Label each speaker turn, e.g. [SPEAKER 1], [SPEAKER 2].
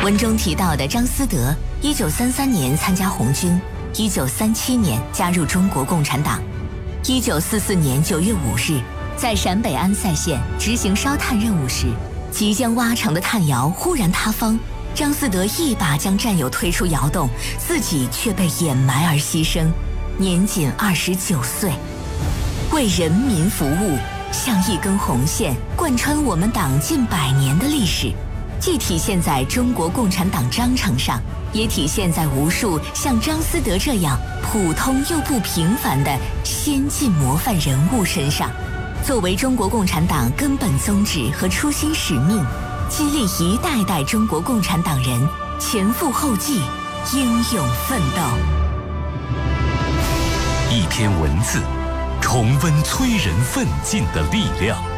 [SPEAKER 1] 文中提到的张思德，1933年参加红军，1937年加入中国共产党。1944年9月5日，在陕北安塞县执行烧炭任务时，即将挖成的炭窑忽然塌方，张思德一把将战友推出窑洞，自己却被掩埋而牺牲，年仅29岁。为人民服务，像一根红线，贯穿我们党近100年的历史，既体现在中国共产党章程上，也体现在无数像张思德这样普通又不平凡的先进模范人物身上。作为中国共产党根本宗旨和初心使命，激励一代代中国共产党人前赴后继，英勇奋斗。
[SPEAKER 2] 一篇文字，重温催人奋进的力量。